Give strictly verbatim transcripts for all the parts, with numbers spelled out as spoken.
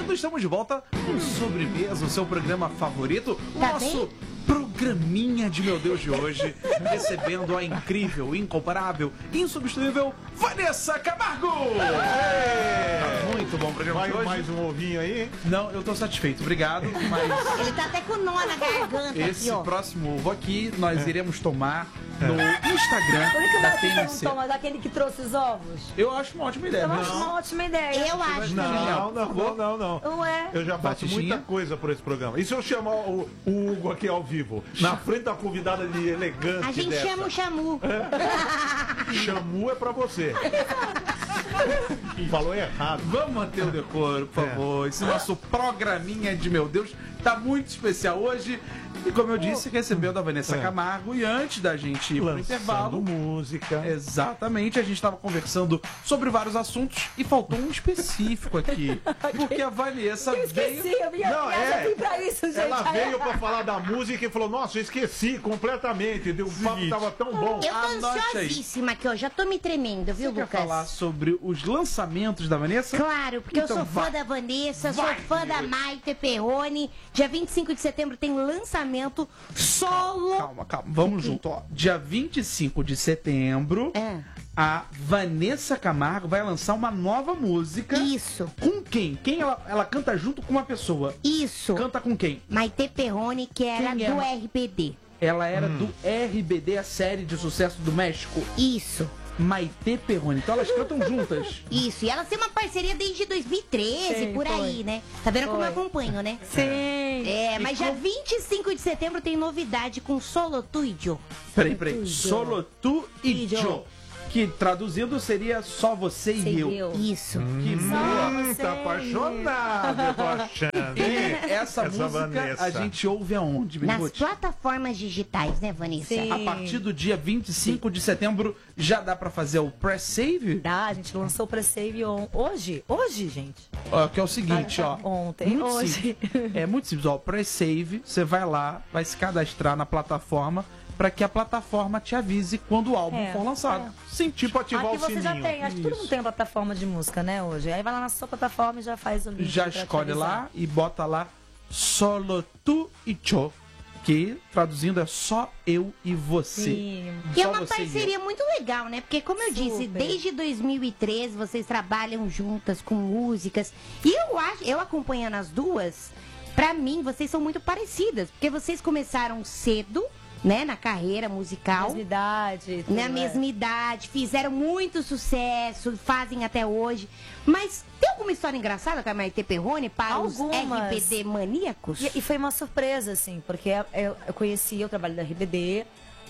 ouvindo, estamos de volta com Sobremesa, o seu programa favorito, o Tá nosso bem? programinha de meu Deus de hoje, recebendo a incrível, incomparável, insubstituível Vanessa Camargo! Tá muito bom o programa Mais, de hoje. mais um ovinho aí, hein? Não, eu tô satisfeito, obrigado, mas Ele tá até com nó na garganta esse aqui, ó. próximo ovo aqui nós iremos tomar no Instagram Por que da você T não N C. toma daquele que trouxe os ovos? Eu acho uma ótima ideia. Eu né? acho uma ótima ideia. Eu acho Não, também. não, não, não, não. Ué. Eu já faço Batidinha? muita coisa por esse programa. E se eu chamar o, o Hugo aqui ao vivo, na frente da convidada de elegante A gente dessa? chama o Chamu. Chamu é pra você. Falou errado. Vamos manter o decoro, por favor. Esse nosso programinha de meu Deus tá muito especial hoje. E como eu disse, recebeu da Vanessa É. Camargo. E antes da gente ir pro Lançando intervalo, música. exatamente, a gente estava conversando sobre vários assuntos e faltou um específico aqui. Porque a Vanessa Eu esqueci, veio. eu vinha Não, criança é. assim pra isso, gente. Ela Aí- veio pra falar da música e falou, nossa, eu esqueci completamente. O papo tava tão bom. Eu tô Anote aí. ansiosíssima aqui, ó. Já tô me tremendo, viu, Você quer Lucas? falar sobre os lançamentos da Vanessa? Claro, porque Então eu sou fã vai. da Vanessa, Vai. sou fã da Maite Perrone. Dia vinte e cinco de setembro tem lançamento solo. Calma, calma. Vamos junto, ó. Dia vinte e cinco de setembro, É. a Vanessa Camargo vai lançar uma nova música. Isso, Com quem? Quem ela, ela canta junto com uma pessoa? isso. Canta com quem? Maite Perrone, que era Quem é? do R B D. Ela era do R B D, a série de sucesso do México. Isso, Maite Perrone. Então elas cantam juntas. isso. E elas têm uma parceria desde dois mil e treze, Sim, por aí, foi. né? Tá vendo como eu Foi. acompanho, né? Sim. É, mas dia vinte e cinco de setembro tem novidade com Solo Tu e Joe. Peraí, peraí. Solo tu e E Joe. Joe. Que traduzindo seria só você e Sei eu. eu. Isso. Que boa. Hum, tá apaixonado, eu tô achando. hein? Essa, Essa música Vanessa. a gente ouve aonde, Nas Minute? plataformas digitais, né, Vanessa? Sim. A partir do dia vinte e cinco de setembro já dá pra fazer o press save? Dá, a gente lançou o pre-save on... hoje. Hoje, gente. Ó, que é o seguinte, ó. Ontem, Muito hoje. simples. É muito simples, ó. Press save, você vai lá, vai se cadastrar na plataforma pra que a plataforma te avise quando o álbum É, for lançado. Sim, Tipo ativar Aqui o você sininho. já tem, acho que todo mundo tem uma plataforma de música, né, hoje. Aí vai lá na sua plataforma e já faz o link. já pra te escolhe avisar. lá e bota lá Solo tu e Cho, que traduzindo é só eu e você. Sim. E é Só uma você e eu. parceria muito legal, né? Porque, como eu disse, Super. desde dois mil e treze vocês trabalham juntas com músicas. E eu acho, eu acompanhando as duas, pra mim, vocês são muito parecidas. Porque vocês começaram cedo, né, na carreira musical. Mesma idade. tudo, Na é. mesma idade, fizeram muito sucesso, fazem até hoje. Mas tem alguma história engraçada com a Maite Perrone para os Algumas. R B D maníacos? E, e foi uma surpresa, assim, porque eu, eu conhecia o trabalho da R B D,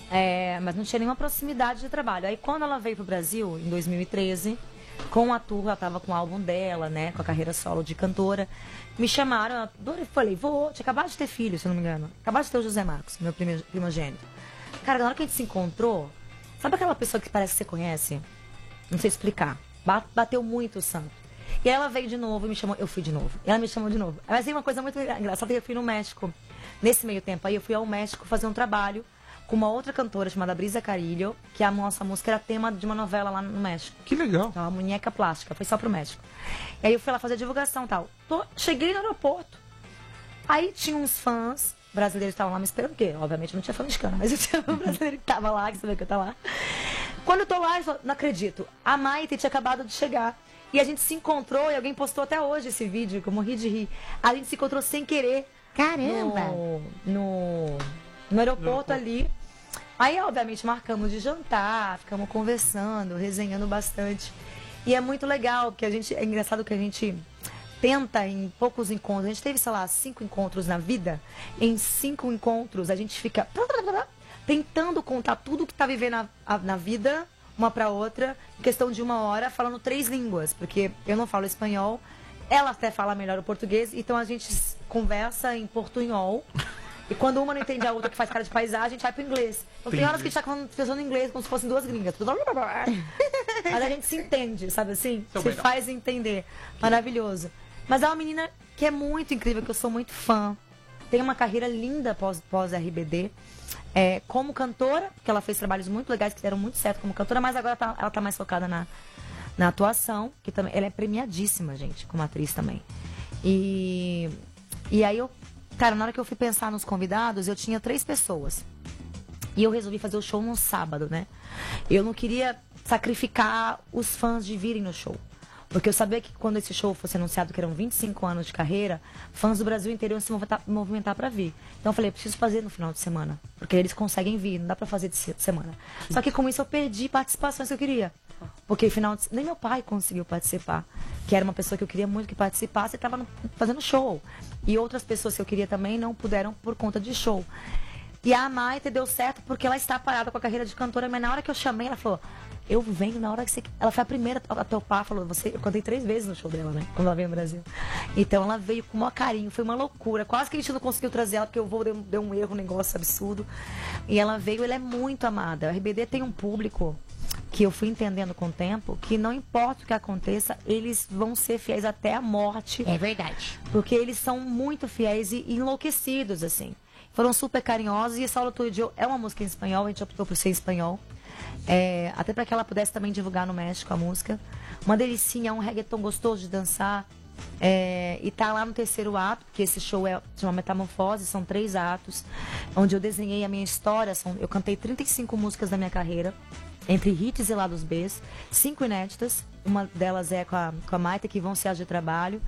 é, mas não tinha nenhuma proximidade de trabalho. Aí quando ela veio pro Brasil, em dois mil e treze, com a tour, ela tava com o álbum dela, né, com a carreira solo de cantora, me chamaram, eu falei, vou, tinha acabado de ter filho, se eu não me engano, acabado de ter o José Marcos, meu primo- primogênito. Cara, na hora que a gente se encontrou, sabe aquela pessoa que parece que você conhece? Não sei explicar. Ba- Bateu muito o santo. E aí ela veio de novo e me chamou. Eu fui de novo. Ela me chamou de novo. Mas tem uma coisa muito engraçada, eu fui no México. Nesse meio tempo aí, eu fui ao México fazer um trabalho com uma outra cantora chamada Brisa Carillo, que a nossa música era tema de uma novela lá no México. Que legal. Então, a Munheca Plástica, foi só pro México. E aí eu fui lá fazer divulgação e tal. Tô, cheguei no aeroporto. Aí tinha uns fãs brasileiros que estavam lá me esperando, porque obviamente não tinha fã mexicana, mas eu tinha um brasileiro que tava lá, que sabia que eu tava lá. Quando eu tô lá, eu falo, não acredito. A Maite tinha acabado de chegar. E a gente se encontrou, e alguém postou até hoje esse vídeo, que eu morri de rir. A gente se encontrou sem querer. Caramba! No, no, no aeroporto ali. Aí, obviamente, marcamos de jantar, ficamos conversando, resenhando bastante. E é muito legal, porque a gente, é engraçado que a gente tenta em poucos encontros. A gente teve, sei lá, cinco encontros na vida. Em cinco encontros, a gente fica tentando contar tudo que tá vivendo na, a- na vida, uma pra outra, em questão de uma hora, falando três línguas. Porque eu não falo espanhol, ela até fala melhor o português, então a gente s- conversa em portunhol. E quando uma não entende a outra, que faz cara de paisagem, a gente vai pro inglês. Então tem horas que a gente tá falando, pensando em inglês como se fossem duas gringas. Mas a gente se entende, sabe assim? Seu Se bem, não. faz entender. Maravilhoso. Mas é uma menina que é muito incrível, que eu sou muito fã. Tem uma carreira linda pós, pós R B D. É, como cantora, porque ela fez trabalhos muito legais que deram muito certo como cantora, mas agora tá- ela tá mais focada na, na atuação, que também ela é premiadíssima, gente, como atriz também. E, e aí eu, cara, na hora que eu fui pensar nos convidados, eu tinha três pessoas. E eu resolvi fazer o show no sábado, né? Eu não queria sacrificar os fãs de virem no show. Porque eu sabia que quando esse show fosse anunciado, que eram vinte e cinco anos de carreira, fãs do Brasil inteiro iam se movimentar, movimentar pra vir. Então eu falei, preciso fazer no final de semana. Porque eles conseguem vir, não dá pra fazer de semana. Só que com isso eu perdi participações que eu queria. Porque final de... nem meu pai conseguiu participar. Que era uma pessoa que eu queria muito que participasse e estava fazendo show. E outras pessoas que eu queria também não puderam por conta de show. E a Maite deu certo porque ela está parada com a carreira de cantora, mas na hora que eu chamei, ela falou, eu venho na hora que você... Ela foi a primeira a topar, falou, você... eu cantei três vezes no show dela, né? Quando ela veio no Brasil. Então ela veio com o maior carinho, foi uma loucura. Quase que a gente não conseguiu trazer ela, porque o voo deu, deu um erro, um negócio absurdo. E ela veio, ela é muito amada. A R B D tem um público que eu fui entendendo com o tempo, que não importa o que aconteça, eles vão ser fiéis até a morte. É verdade. Porque eles são muito fiéis e enlouquecidos, assim. Foram super carinhosos e Saulo Tudio é uma música em espanhol, a gente optou por ser em espanhol. É, até para que ela pudesse também divulgar no México a música. Uma delicinha, um reggaeton gostoso de dançar. É, e tá lá no terceiro ato, porque esse show é de uma metamorfose, são três atos, onde eu desenhei a minha história. São, eu cantei trinta e cinco músicas da minha carreira, entre hits e lados Bs, cinco inéditas. Uma delas é com a, com a Maite, que vão ser as de trabalho.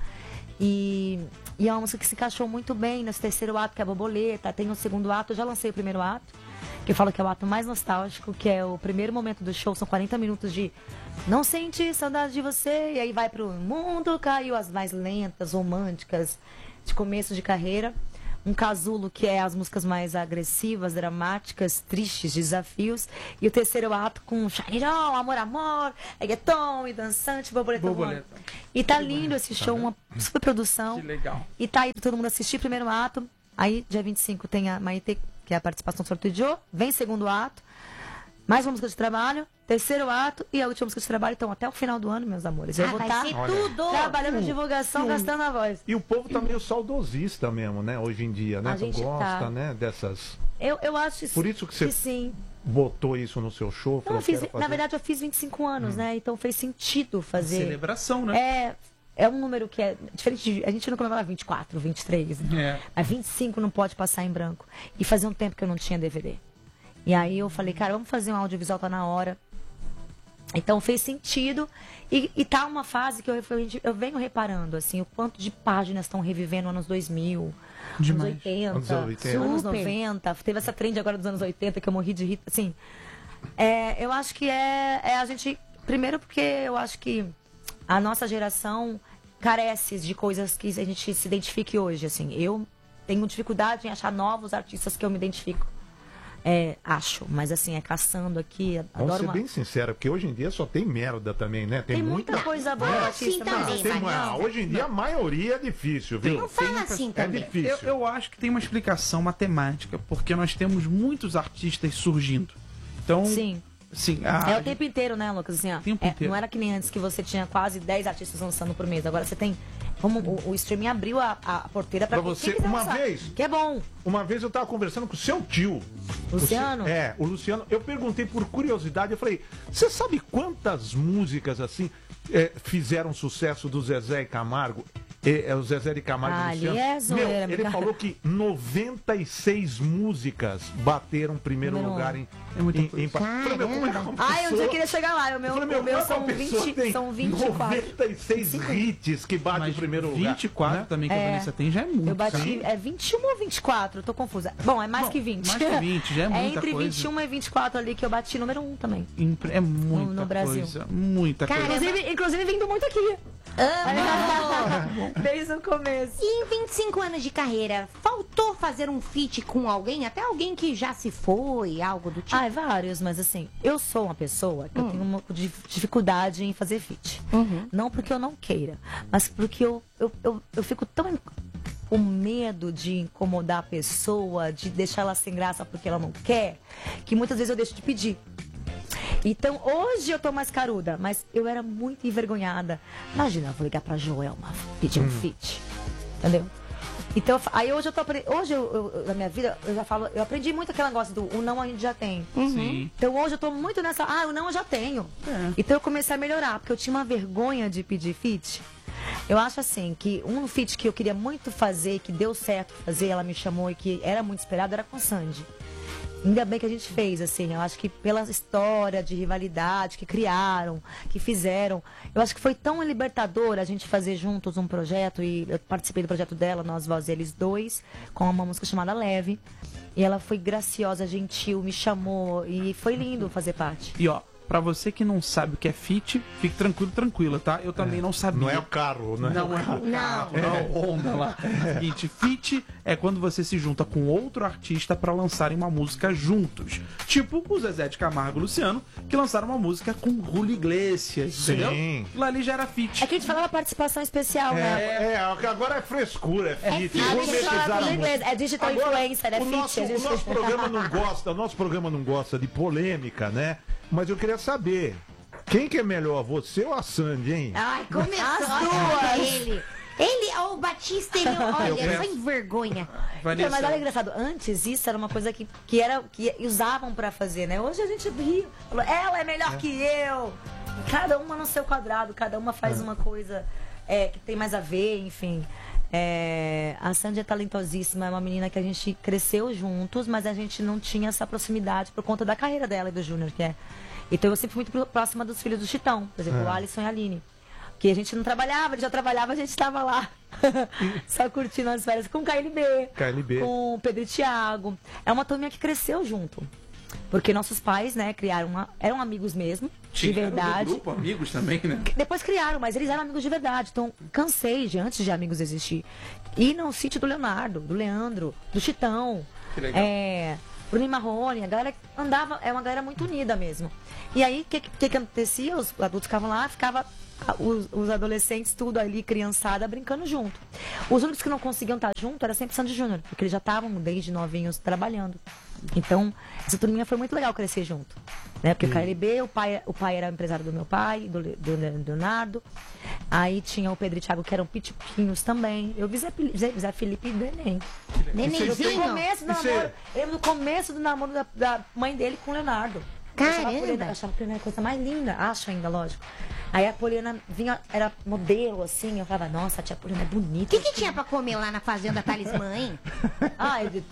E, e é uma música que se encaixou muito bem nesse terceiro ato, que é a Borboleta. Tem o segundo ato, eu já lancei o primeiro ato, que eu falo que é o ato mais nostálgico, que é o primeiro momento do show. São quarenta minutos de não senti saudade de você. E aí vai pro mundo caiu, as mais lentas, românticas, de começo de carreira. Um casulo, que é as músicas mais agressivas, dramáticas, tristes, desafios. E o terceiro ato com Chairão, Amor, Amor, reggaeton e dançante, borboleta. Borboleta. E tá lindo esse show, uma super produção. Que legal. E tá aí pra todo mundo assistir primeiro ato. Aí, dia vinte e cinco, tem a Maite, que é a participação do Sorteio de Jô. Vem segundo ato. Mais uma música de trabalho. Terceiro ato e a última música de trabalho. Então, até o final do ano, meus amores. Eu Ah, vou vai estar ser tudo! trabalhando em divulgação, gastando a voz. E o povo tá meio saudosista mesmo, né? Hoje em dia, né? A Tu gente gosta, tá. né? Dessas... Eu, eu acho Por isso que você sim. botou isso no seu show. Não, falou, eu fiz, "Quero na fazer". verdade, eu fiz vinte e cinco anos, né? Então fez sentido fazer. Celebração, né? É, é um número que é diferente de... A gente não comemora vinte e quatro, vinte e três, né? É. Mas vinte e cinco não pode passar em branco. E fazia um tempo que eu não tinha D V D. E aí eu falei, cara, vamos fazer um audiovisual, tá na hora. Então fez sentido. E, e tá uma fase que eu, eu, eu venho reparando, assim, o quanto de páginas estão revivendo anos dois mil, Demais. anos oitenta, Anos oitenta. anos Super. noventa. Teve essa trend agora dos anos oitenta que eu morri de rir. Assim, é, eu acho que é, é a gente... Primeiro porque eu acho que a nossa geração carece de coisas que a gente se identifique hoje, assim. Eu tenho dificuldade em achar novos artistas que eu me identifico. É, acho, mas assim, é caçando aqui. Vamos Adoro ser uma... bem sincero, porque hoje em dia só tem merda também, né? Tem, Tem muita coisa boa, Ah, artista. sim, mas- também, Tem mas uma- não. Hoje em dia a maioria é difícil, viu? Não fala assim É também. difícil. Eu, eu acho que tem uma explicação matemática, porque nós temos muitos artistas surgindo. Então, Sim. sim, a- É o tempo inteiro, né, Lucas? Assim, ó, Tempo é, inteiro. não era que nem antes que você tinha quase dez artistas lançando por mês. Agora você tem. Como o, o streaming abriu a, a porteira pra, Pra quem você, quiser uma lançar. vez- Que é bom. Uma vez eu tava conversando com o seu tio. Luciano? O seu- é, o Luciano. Eu perguntei por curiosidade, eu falei, você sabe quantas músicas assim é, fizeram sucesso do Zezé e Camargo? É, é, o Zezé de Camargo Ah, e ali Luciano. é zoeira, Meu, ele amiga. falou que noventa e seis músicas bateram primeiro Número lugar um. em... É muita em, coisa. em... Falei, meu, como é que uma Ai, um dia pessoa- eu queria chegar lá. O meu, Eu falei, o meu como é que são uma pessoa vinte, tem são vinte e quatro. noventa e seis hits que bate mas em primeiro lugar. vinte e quatro né? também que a É. Vanessa tem já é muito. Eu bati. Sim. É vinte e um ou vinte e quatro? Eu tô confusa. Bom, é mais Bom, que vinte. mais que vinte, já é muita entre coisa. vinte e um e vinte e quatro ali que eu bati número um também. Impre- É muita No- no Brasil. coisa. Muita Cara, coisa. Inclusive, inclusive vindo muito aqui. Amo! Desde o começo. E em vinte e cinco anos de carreira, faltou fazer um feat com alguém? Até alguém que já se foi, algo do tipo? Ah, vários, mas assim, eu sou uma pessoa que eu tenho uma di- dificuldade em fazer feat. Uhum. Não porque eu não queira, mas porque eu, eu, eu, eu fico tão in- com medo de incomodar a pessoa, de deixar ela sem graça porque ela não quer, que muitas vezes eu deixo de pedir. Então, hoje eu tô mais caruda, mas eu era muito envergonhada. Imagina, eu vou ligar pra Joelma, pedir um feat. Entendeu? Então, aí hoje eu tô apre- hoje eu, eu- na minha vida, eu já falo, eu aprendi muito aquele negócio do o não a gente já tem. Sim. Então hoje eu tô muito nessa, ah, o não eu já tenho. É. Então eu comecei a melhorar, porque eu tinha uma vergonha de pedir feat. Eu acho assim, que um feat que eu queria muito fazer, que deu certo fazer, ela me chamou e que era muito esperado, era com Sandy. Ainda bem que a gente fez, assim, eu acho que pela história de rivalidade que criaram, que fizeram, eu acho que foi tão libertador a gente fazer juntos um projeto, e eu participei do projeto dela, Nós, Vós e Eles Dois, com uma música chamada Leve, e ela foi graciosa, gentil, me chamou, e foi lindo fazer parte. E ó, pra você que não sabe o que é fit, fique tranquilo, tranquila, tá? Eu também é. não sabia. Não é o carro, né? Não é o carro, não é o Honda lá. É o seguinte, fit é quando você se junta com outro artista pra lançarem uma música juntos. Tipo o Zezé de Camargo e Luciano, que lançaram uma música com Julio Iglesias, Sim. entendeu? Lá ali já era fit. É que a gente falava participação especial, É, né? é, agora é frescura, é É fit. fit. Vamos A gente fala pesquisar tudo em muito. inglês, é digital Agora, influencer, é o fit. nosso, a gente- o nosso programa não gosta, o nosso programa não gosta de polêmica, né? Mas eu queria saber, quem que é melhor, você ou a Sandy, hein? Ai, começou. As olha duas. Ele. Ele, ó, o Batista, ele, olha, só em vergonha. Vanessa, Então, mas olha engraçado, antes isso era uma coisa que, que, era, que usavam pra fazer, né? Hoje a gente ri, falou, ela é melhor que eu. Cada uma no seu quadrado, cada uma faz uma coisa é, que tem mais a ver, enfim. É, a Sandy é talentosíssima, é uma menina que a gente cresceu juntos, mas a gente não tinha essa proximidade por conta da carreira dela e do Júnior, que é. Então eu sempre fui muito próxima dos filhos do Chitão, por exemplo, É. o Alisson e a Aline. Que a gente não trabalhava, ele já trabalhava, a gente estava lá. Só curtindo as férias com o K L B, K L B. com o Pedro e Thiago. É uma turminha que cresceu junto. Porque nossos pais, né, criaram uma, eram amigos mesmo, de tinha verdade. do grupo, amigos também, né? Depois criaram, mas eles eram amigos de verdade. Então, cansei de, antes de amigos existir. Ir no sítio do Leonardo, do Leandro, do Chitão. Que legal. É, Bruno e Marrone, a galera andava, é uma galera muito unida mesmo. E aí, o que, que que acontecia? Os adultos ficavam lá, ficava ah, os, os adolescentes, tudo ali, criançada, brincando junto. Os únicos que não conseguiam estar junto era sempre Sandy Júnior, porque eles já estavam desde novinhos trabalhando. Então, essa turminha foi muito legal crescer junto. Né? Porque o K L B, o pai, o pai era empresário do meu pai, do, do, do Leonardo. Aí tinha o Pedro e Thiago, que eram pitipinhos também. Eu vi Zé, Zé, Zé Felipe e Neném. Eu vi o Nenenzinho. começo do Isso namoro. é- Eu lembro do começo do namoro da, da mãe dele com o Leonardo. Eu achava a Caramba. Poliana- eu achava a Poliana a coisa mais linda, acho ainda, lógico. Aí a Poliana vinha, era modelo, assim, eu falava, nossa, a tia Poliana é O bonita. que, que tinha pra comer lá na fazenda Talismã, hein? Ah, é,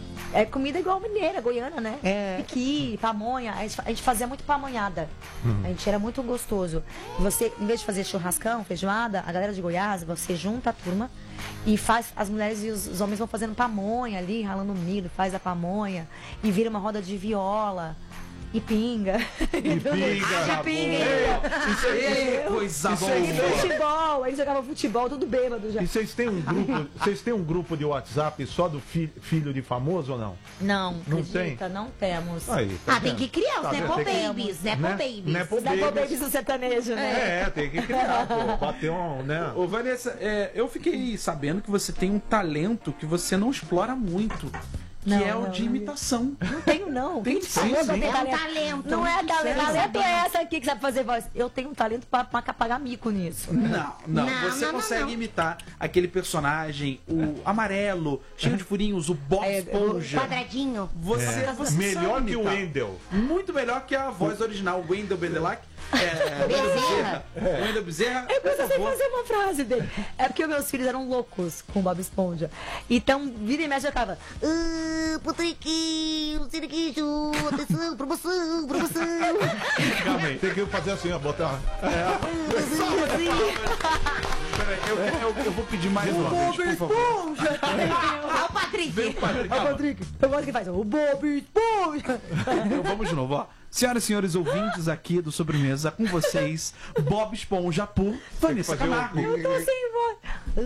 é comida igual mineira, goiana, né? É. Piqui, pamonha. A gente, a gente fazia muito pamonhada. A gente era muito gostoso. Você, em vez de fazer churrascão, feijoada, a galera de Goiás, você junta a turma e faz, as mulheres e os, os homens vão fazendo pamonha ali, ralando milho, faz a pamonha e vira uma roda de viola. E pinga. E pinga, Haja rapaz. pinga. Isso aí é coisa Isso boa. aí E futebol. Aí jogava futebol, tudo bêbado já. E vocês têm um grupo, vocês têm um grupo de WhatsApp só do fi- filho de famoso ou não? Não, Não acredita, não temos. Aí, tá Ah, tem vendo? que criar os Tá Nepo vendo? Tem que- Babies, Nepo Né? Babies. Nepo Os Nepo Babies. Babies do sertanejo, né? É, tem que criar, pô. Bater um, né? Ô, Vanessa, é, eu fiquei sabendo que você tem um talento que você não explora muito. Que Não, é o não, de não. imitação. Não tenho, não. Tem Quem te sim, falou que eu sim. tenho É um talento. Não é talento. Você Talento sabe. é essa aqui que sabe fazer voz. Eu tenho um talento pra, pra pagar mico nisso. Não, não. Não, Você não, não, consegue não. imitar aquele personagem, o amarelo, cheio de furinhos, o Bob É, Esponja. Quadradinho. Você, É. você Melhor sabe que o imitar. Wendel. Muito melhor que a voz original, o Wendel Bedelac. É, Bezerra. O Wendel Bezerra. Eu por precisei favor. fazer uma frase dele. É porque meus filhos eram loucos com o Bob Esponja. Então, vira e mexe, eu ficava. Ah, Patriquinho, Siriquinho, atenção, promoção, promoção. Calma aí, tem que fazer assim, ó, botar. Peraí, eu, eu, eu vou pedir mais uma vez, por favor. Olha o Patrick. Vem, Patrick, Ó, calma. Patrick, eu gosto que faz. O Bob Esponja. Então, vamos de novo, ó. Senhoras e senhores ouvintes aqui do Sobremesa, com vocês, Bob Esponja por Vanessa fazer o- Camargo. Eu tô sem voz.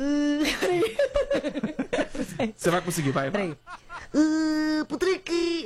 Ah, Você vai conseguir, vai. vai. Peraí. Ah, Patrick.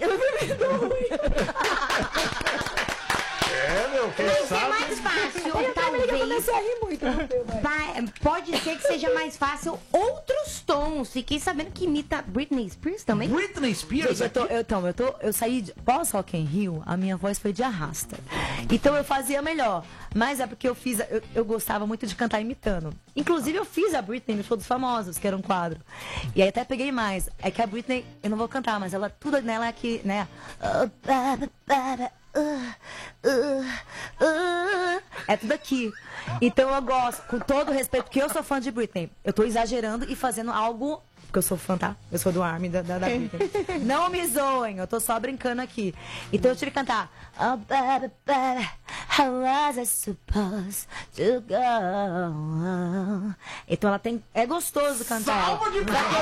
É, meu, quem Mas é sabe. mais fácil, Eu talvez. comecei a rir muito. não sei, vai. Vai- pode ser que seja mais fácil outros tons. Fiquei sabendo que imita Britney Spears também. Britney Spears Gente, eu, tô, aqui. eu, então, eu, tô, eu saí de, pós Rock in Rio, a minha voz foi de arrasta. Então eu fazia melhor. Mas é porque eu fiz, eu, eu gostava muito de cantar imitando. Inclusive eu fiz a Britney no Show dos Famosos, que era um quadro. E aí até peguei mais. É que a Britney, eu não vou cantar, mas ela, tudo nela é que, né? Uh, uh, uh, é tudo aqui. Então eu gosto, com todo respeito, porque eu sou fã de Britney. Eu tô exagerando e fazendo algo. Porque eu sou fã, tá? Eu sou do Army, da, da, da Britney. Não me zoem, eu tô só brincando aqui. Então eu tive que cantar. Oh, baby, baby, how was I supposed to go? Então ela tem. É gostoso cantar. Salva de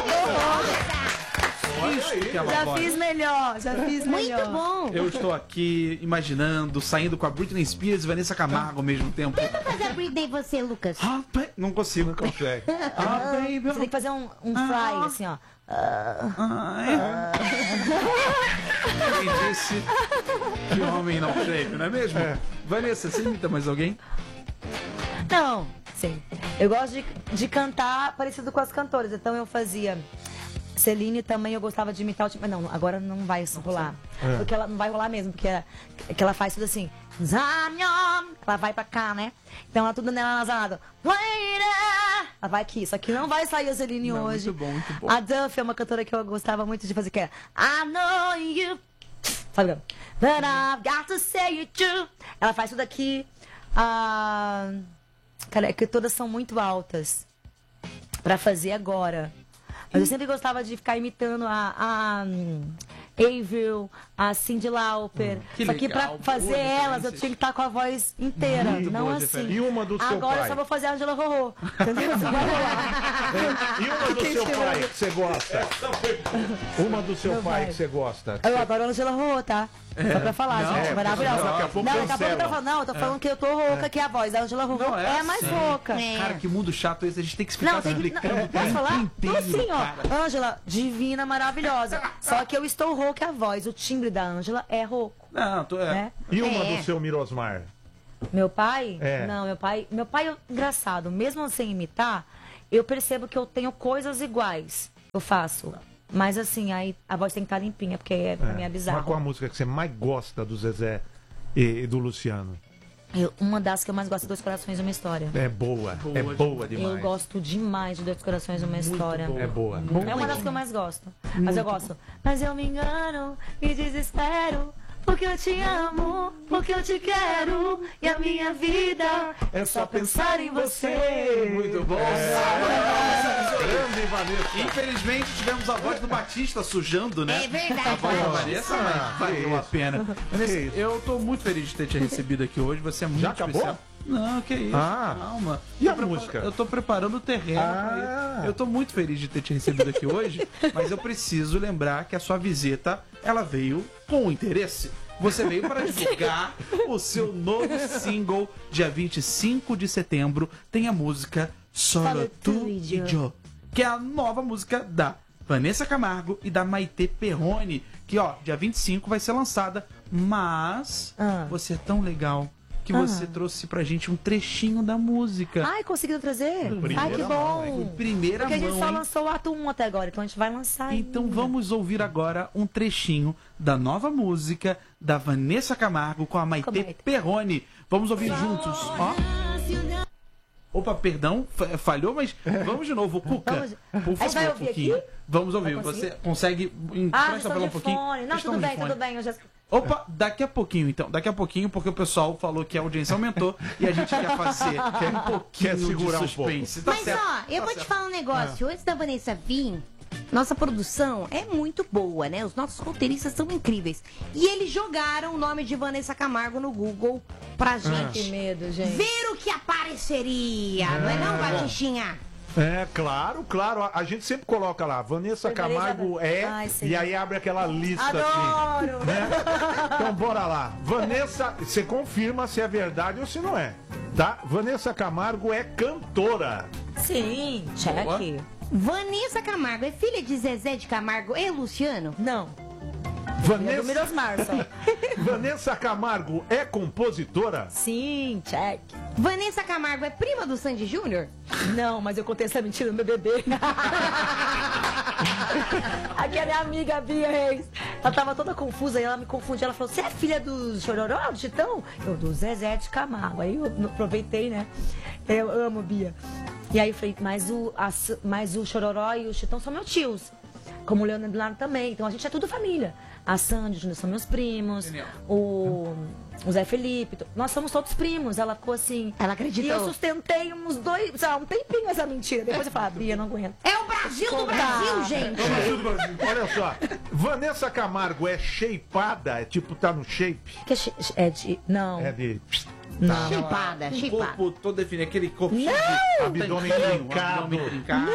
Isso que ela Já pode. fiz melhor, já fiz melhor. Muito bom. Eu estou aqui imaginando, saindo com a Britney Spears e Vanessa Camargo ao mesmo tempo. Tenta fazer a Britney você, Lucas. Ah, ba- não consigo. Consegue. Ah, baby. Você tem que fazer um, um fry, assim, ó. Ah, é. Quem disse que homem não creve, não é mesmo? Vanessa, você imita mais alguém? Não, sim. Eu gosto de, de cantar parecido com as cantoras. Então eu fazia. Celine também eu gostava de imitar o time. Mas não, agora não vai rolar. É. Porque ela não vai rolar mesmo, porque ela, que ela faz tudo assim. Zion! Ela vai pra cá, né? Então ela tudo nela nasalada. Ela vai aqui. Só que não vai sair a Celine Não, hoje. muito bom, muito bom. A Duff é uma cantora que eu gostava muito de fazer, que era I know you. Sabe? But I've got to say it true. Ela faz tudo aqui. Ah, cara, é que todas são muito altas pra fazer agora. Mas eu sempre gostava de ficar imitando a, a um, Avril, a Cyndi Lauper. Que Só que legal, pra fazer boas elas eu referências. tinha que estar com a voz inteira, Muito não boas assim. referências. E uma do seu Agora pai? eu só vou fazer a Angela Rorô. Entendeu? Só vai rolar. E uma do seu pai que você gosta? Uma do seu Meu pai pai. que você gosta? Eu adoro a Angela Rorô, tá? Só pra falar, Não, gente. é, Maravilhosa. daqui a pouco não, daqui a pouco eu cancela. tô falando, não, eu tô falando que eu tô rouca, que a voz da Angela Rorô Não, é é, mais assim. rouca. É. Cara, que mundo chato esse. A gente tem que ficar Não, tem que. explicando Não, o posso tempo falar? Tô inteiro, assim, cara. ó. Ângela, divina, maravilhosa. Só que eu estou rouca, a voz, o timbre da Ângela é rouco, Não, tô, é. né? E uma É. do seu Mirosmar? Meu pai? É. Não, meu pai. Meu pai é engraçado. Mesmo sem imitar, eu percebo que eu tenho coisas iguais. Eu faço. Mas assim, aí a voz tem que estar limpinha, porque é, pra mim é Mas qual a bizarro. música que você mais gosta do Zezé e, e do Luciano? Eu- uma das que eu mais gosto é Dois Corações, Uma História. É boa, Boa é boa demais. Eu gosto demais de Dois Corações, Uma História. boa. É boa. É uma das que eu mais gosto. Mas eu gosto. Mas eu me engano, me desespero. Porque eu te amo, porque eu te quero. E a minha vida é só pensar em você. Muito bom. Grande Vanessa. Infelizmente tivemos a voz do Batista sujando, né? É verdade. A voz da Vanessa, mas Ah, valeu que a pena. Vanessa, Que isso. eu tô muito feliz de ter te recebido aqui hoje. Você é muito Já acabou? especial. Não, que isso. Ah. Calma. E Tô a prepara- música? Eu tô preparando o terreno pra Ah. isso. Eu tô muito feliz de ter te recebido aqui hoje, mas eu preciso lembrar que a sua visita, ela veio com interesse. Você veio para divulgar o seu novo single, dia vinte e cinco de setembro, tem a música Solo Solo Tu Tu e e Yo, que é a nova música da Vanessa Camargo e da Maitê Perrone, que ó, dia vinte e cinco vai ser lançada, mas Ah. você é tão legal que você trouxe pra gente um trechinho da música. Ai, conseguiu trazer? Primeira Ai, que mão, bom. Primeira Porque a gente mão, só hein? lançou o ato um até agora, então a gente vai lançar Então ainda. vamos ouvir agora um trechinho da nova música da Vanessa Camargo com a Com a Maitê Maitê. Perrone. Vamos ouvir juntos, ó. Opa, perdão, fa- falhou, mas vamos de novo, Cuca. Vamos- Por A gente favor, vai ouvir Cuquinha. aqui? Vamos ouvir. Vai conseguir? Você consegue em- Ah, presta questão falar um de pouquinho? fone. Não, Questão tudo de bem, fone. tudo bem. Eu já... Opa, daqui a pouquinho então, daqui a pouquinho, porque o pessoal falou que a audiência aumentou e a gente quer fazer um pouquinho quer segurar de um suspense. Tá Mas certo, ó, eu tá vou certo. te falar um negócio. Antes da Vanessa vir, nossa produção é muito boa, né? Os nossos roteiristas são incríveis. E eles jogaram o nome de Vanessa Camargo no Google pra gente Que medo, gente. ver o que apareceria. Não é não, Batistinha? É, claro, claro. A, a gente sempre coloca lá, Vanessa Primeira Camargo já- é, Ai, sim. e aí abre aquela lista assim. Adoro! Então bora lá. Vanessa, você confirma se é verdade ou se não é, tá? Vanessa Camargo é cantora. Sim, check. Boa. Vanessa Camargo é filha de Zezé de Camargo e Luciano? Não, é do Vanessa, Mirosmar só. Vanessa Camargo é compositora? Sim, check. Vanessa Camargo é prima do Sandy Júnior? Não, mas eu contei essa mentira no B B B. Aqui é a minha amiga a Bia Reis. Ela tava toda confusa e ela me confundiu. Ela falou: você é filha do Chororó, do Chitão? Eu, do Zezé de Camargo. Aí eu aproveitei, né? Eu amo Bia. E aí eu falei: mas o, a, mas o Chororó e o Chitão são meus tios. como o Leonardo Lar também. Então a gente é tudo família. A Sandy, os Júnior são meus primos, Genial. o, o Zé Felipe, to- nós somos todos primos. Ela ficou assim. Ela acreditou. E eu sustentei uns dois, sei lá, um tempinho essa mentira. Depois eu falei, Bia, não aguento. É o Brasil do Contar. Brasil, gente. Olha só, Vanessa Camargo é shapeada? É tipo, tá no shape? Que é, chi- é de. Não. É de Não. Chipada, Um chipada. corpo todo definido, aquele corpo cheio Não! de Abdômen tanquinho, trincado. abdômen trincado.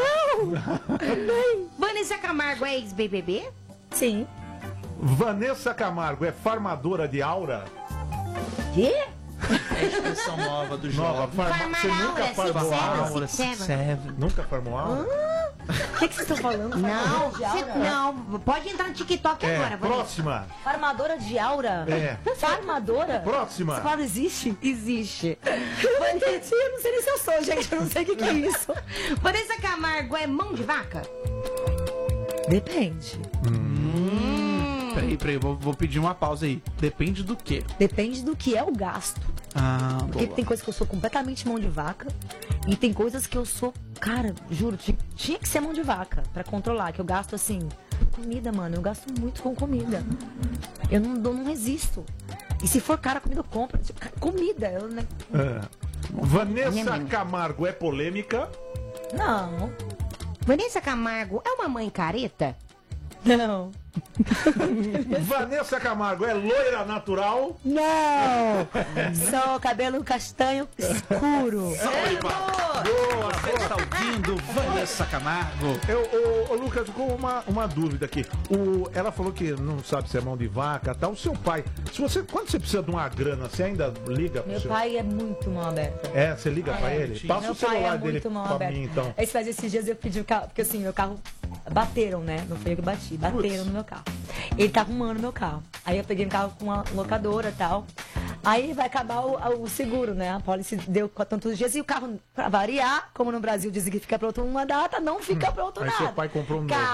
Vanessa Camargo é ex-B B B? Sim. Vanessa Camargo é farmadora de aura? Quê? É a expressão nova do Nova, jovem. farma... Farmar Você nunca aura, farmou se aura? serve. Aura, Seven. Seven. Nunca farmou aura? O que, que vocês estão falando? Não, Farmadora de cê- aura? não, pode entrar no TikTok É, agora, Vanessa. próxima. Farmadora de aura? É. Farmadora? Próxima. Essa palavra existe? Existe. Vanessa, eu não sei nem se eu sou, gente. Eu não sei o que, que é isso. Vanessa Camargo é mão de vaca? Depende. Peraí, peraí, vou, vou pedir uma pausa aí. Depende do quê? Depende do que é o gasto. Ah, Porque boa. tem coisas que eu sou completamente mão de vaca. E tem coisas que eu sou, cara, juro, tinha, tinha que ser mão de vaca pra controlar. Que eu gasto assim, comida, mano. Eu gasto muito com comida. Eu não, eu não resisto. E se for cara, comida eu compro. Tipo, cara, comida, eu né? É. Vanessa Minha Camargo é polêmica? Não. Vanessa Camargo é uma mãe careta? Não. Vanessa Camargo é loira natural? Não! Só cabelo castanho escuro. Você está ouvindo Vanessa Camargo? Eu, ô, ô, Lucas, com uma, uma dúvida aqui. O, ela falou que não sabe se é mão de vaca e tal. O seu pai, se você, quando você precisa de uma grana, você ainda liga pro Meu seu... pai é muito mão aberta. É, você liga pra ele? sim. Passa Meu o pai celular é dele muito mão pra aberta. mim, então. Esse, faz esses dias eu pedi o carro, porque assim, meu carro bateram, né? Não foi eu que bati, bateram Putz. no meu carro. Ele tá arrumando meu carro. Aí eu peguei o carro com uma locadora e tal. Aí vai acabar o, o seguro, né? A policy deu tantos dias e o carro, pra variar, como no Brasil dizem que fica pronto uma data, não fica pronto Aí nada. seu pai comprou um novo. Carro